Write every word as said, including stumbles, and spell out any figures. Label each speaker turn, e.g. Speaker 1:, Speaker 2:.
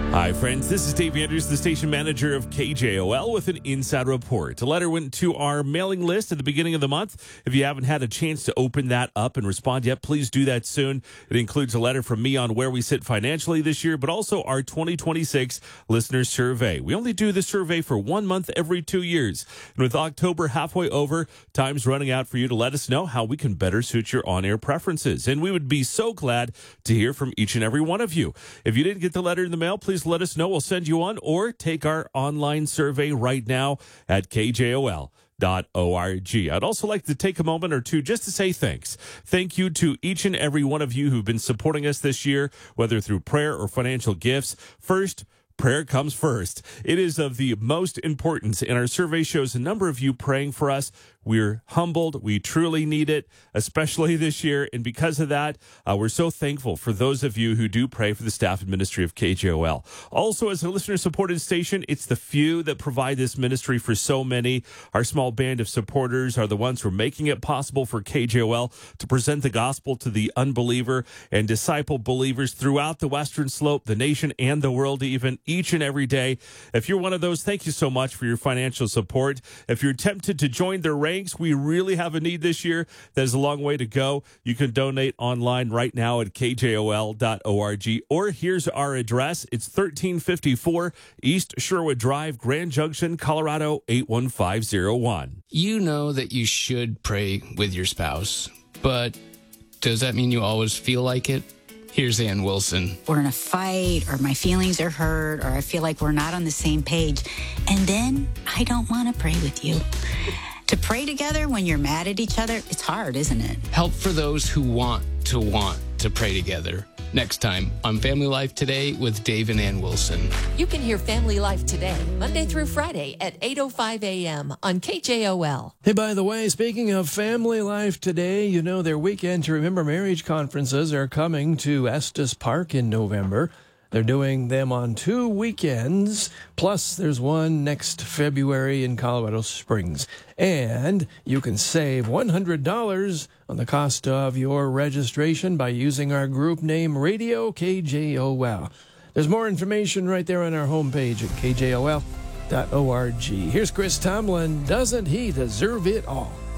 Speaker 1: Hi, friends. This is Dave Andrews, the station manager of K J O L, with an inside report. A letter went to our mailing list at the beginning of the month. If you haven't had a chance to open that up and respond yet, please do that soon. It includes a letter from me on where we sit financially this year, but also our twenty twenty-six listener survey. We only do the survey for one month every two years. And with October halfway over, time's running out for you to let us know how we can better suit your on-air preferences. And we would be so glad to hear from each and every one of you. If you didn't get the letter in the mail, please let us know. We'll send you one, or take our online survey right now at K J O L dot org. I'd also like to take a moment or two just to say thanks. Thank you to each and every one of you who've been supporting us this year, whether through prayer or financial gifts. First, prayer comes first. It is of the most importance, and our survey shows a number of you praying for us. We're humbled. We truly need it, especially this year. And because of that, uh, we're so thankful for those of you who do pray for the staff and ministry of K J O L. Also, as a listener-supported station, it's the few that provide this ministry for so many. Our small band of supporters are the ones who are making it possible for K J O L to present the gospel to the unbeliever and disciple believers throughout the Western Slope, the nation, and the world even, each and every day. If you're one of those, thank you so much for your financial support. If you're tempted to join their ranks, we really have a need this year. There's a long way to go. You can donate online right now at K J O L dot org, or here's our address. It's thirteen fifty-four East Sherwood Drive, Grand Junction, Colorado, eight one five zero one.
Speaker 2: You know that you should pray with your spouse, but does that mean you always feel like it? Here's Ann Wilson.
Speaker 3: We're in a fight, or my feelings are hurt, or I feel like we're not on the same page, and then I don't want to pray with you. To pray together when you're mad at each other, it's hard, isn't it?
Speaker 2: Help for those who want to want to pray together. Next time on Family Life Today with Dave and Ann Wilson.
Speaker 4: You can hear Family Life Today, Monday through Friday at eight oh five a.m. on K J O L.
Speaker 5: Hey, by the way, speaking of Family Life Today, you know their Weekend to Remember Marriage conferences are coming to Estes Park in November. They're doing them on two weekends, plus there's one next February in Colorado Springs. And you can save one hundred dollars on the cost of your registration by using our group name, Radio K J O L. There's more information right there on our homepage at K J O L dot org. Here's Chris Tomlin. Doesn't he deserve it all?